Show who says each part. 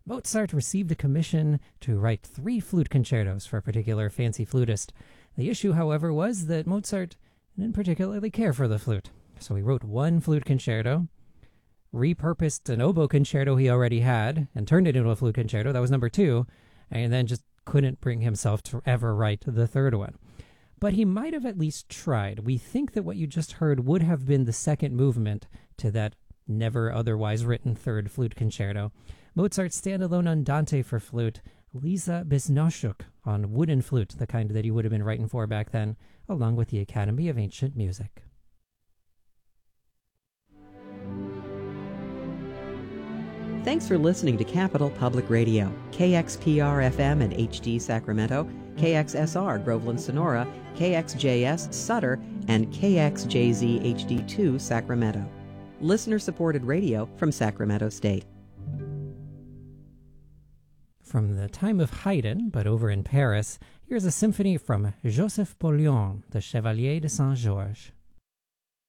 Speaker 1: Mozart received a commission to write 3 flute concertos for a particular fancy flutist. The issue, however, was that Mozart didn't particularly care for the flute. So he wrote 1 flute concerto, repurposed an oboe concerto he already had, and turned it into a flute concerto. That was number 2, and then just couldn't bring himself to ever write the 3rd one. But he might have at least tried. We think that what you just heard would have been the 2nd movement to that never otherwise written 3rd flute concerto. Mozart's standalone Andante for flute, Liza Biznoshuk on wooden flute, the kind that he would have been writing for back then, along with the Academy of Ancient Music.
Speaker 2: Thanks for listening to Capital Public Radio, KXPR-FM and HD Sacramento, KXSR Groveland Sonora, KXJS Sutter, and KXJZ HD2 Sacramento. Listener-supported radio from Sacramento State.
Speaker 1: From the time of Haydn, but over in Paris, here's a symphony from Joseph Pollion, the Chevalier de Saint-Georges.